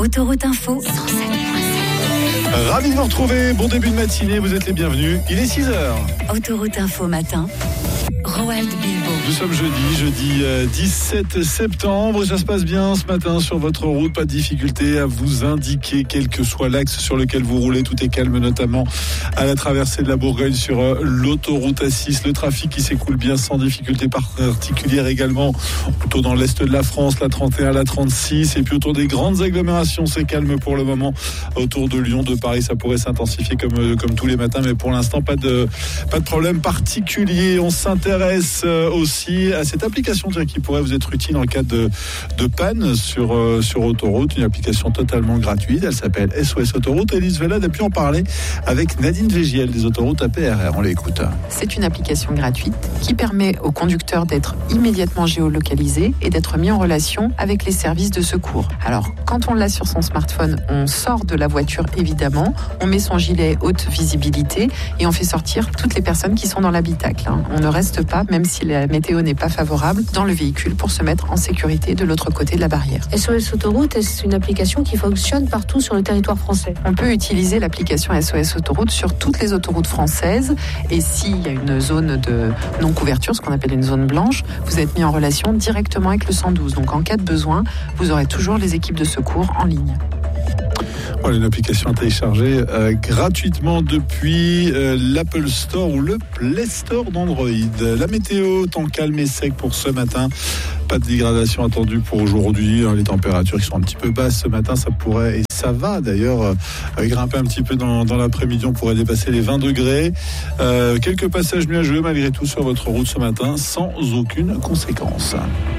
Autoroute Info 107.7. Ravi de vous retrouver, bon début de matinée, vous êtes les bienvenus, il est 6h. Autoroute Info matin, Roald Bilbo. Nous sommes jeudi 17 septembre, ça se passe bien ce matin sur votre route, pas de difficulté à vous indiquer quel que soit l'axe sur lequel vous roulez, tout est calme notamment à la traversée de la Bourgogne sur l'autoroute A6, le trafic qui s'écoule bien sans difficulté particulière également, plutôt dans l'est de la France, la 31, la 36, et puis autour des grandes agglomérations, c'est calme pour le moment, autour de Lyon, de Paris, ça pourrait s'intensifier comme tous les matins, mais pour l'instant pas de problème particulier. On s'intéresse aussi à cette application qui pourrait vous être utile en cas de panne sur autoroute, une application totalement gratuite, elle s'appelle SOS Autoroute. Élise Velade a pu en parler avec Nadine Végiel des autoroutes APRR, on l'écoute. C'est une application gratuite qui permet aux conducteurs d'être immédiatement géolocalisés et d'être mis en relation avec les services de secours. Alors, quand on l'a sur son smartphone, on sort de la voiture évidemment, on met son gilet haute visibilité et on fait sortir toutes les personnes qui sont dans l'habitacle. On ne reste pas, même si la météo n'est pas favorable, dans le véhicule pour se mettre en sécurité de l'autre côté de la barrière. SOS Autoroute, c'est une application qui fonctionne partout sur le territoire français. On peut utiliser l'application SOS Autoroute sur toutes les autoroutes françaises et s'il y a une zone de non-couverture, ce qu'on appelle une zone blanche, vous êtes mis en relation directement avec le 112. Donc en cas de besoin, vous aurez toujours les équipes de secours en ligne. Voilà, une application à télécharger gratuitement depuis l'Apple Store ou le Play Store d'Android. La météo, temps calme et sec pour ce matin. Pas de dégradation attendue pour aujourd'hui. Les températures qui sont un petit peu basses ce matin, ça pourrait, et ça va d'ailleurs, grimper un petit peu dans l'après-midi. On pourrait dépasser les 20 degrés. Quelques passages nuageux malgré tout sur votre route ce matin, sans aucune conséquence.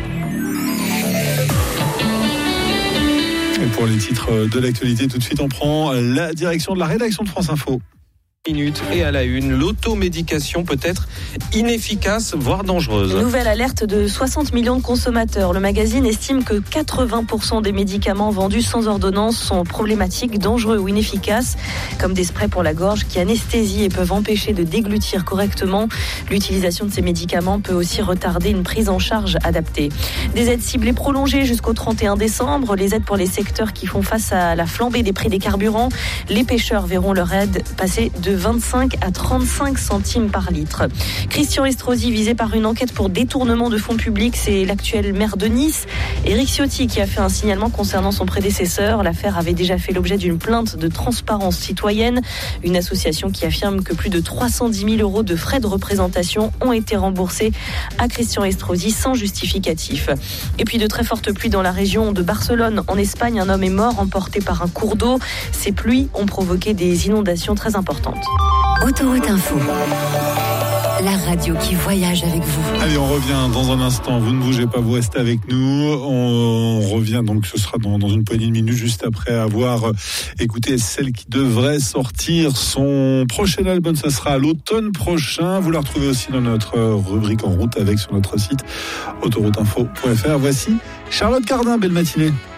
Et pour les titres de l'actualité, tout de suite, on prend la direction de la rédaction de France Info. Et à la une, l'automédication peut être inefficace, voire dangereuse. Nouvelle alerte de 60 millions de consommateurs. Le magazine estime que 80% des médicaments vendus sans ordonnance sont problématiques, dangereux ou inefficaces, comme des sprays pour la gorge qui anesthésient et peuvent empêcher de déglutir correctement. L'utilisation de ces médicaments peut aussi retarder une prise en charge adaptée. Des aides ciblées prolongées jusqu'au 31 décembre. Les aides pour les secteurs qui font face à la flambée des prix des carburants. Les pêcheurs verront leur aide passer de 25 à 35 centimes par litre. Christian Estrosi, visé par une enquête pour détournement de fonds publics, c'est l'actuel maire de Nice. Éric Ciotti qui a fait un signalement concernant son prédécesseur. L'affaire avait déjà fait l'objet d'une plainte de transparence citoyenne. Une association qui affirme que plus de 310 000 euros de frais de représentation ont été remboursés à Christian Estrosi sans justificatif. Et puis de très fortes pluies dans la région de Barcelone. En Espagne, un homme est mort emporté par un cours d'eau. Ces pluies ont provoqué des inondations très importantes. Autoroute Info, la radio qui voyage avec vous. Allez, on revient dans un instant. Vous ne bougez pas, vous restez avec nous. On revient donc, ce sera dans une poignée de minutes, juste après avoir écouté celle qui devrait sortir son prochain album. Ça sera à l'automne prochain. Vous la retrouvez aussi dans notre rubrique En route avec sur notre site autorouteinfo.fr. Voici Charlotte Cardin. Belle matinée.